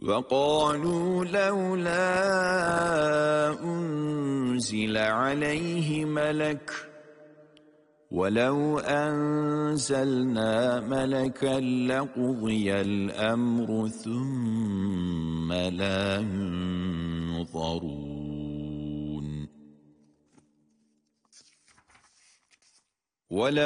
وقالوا لولا أنزل عليه ملك ولو أنزلنا ملكا لقضي الأمر ثم لا ينظرون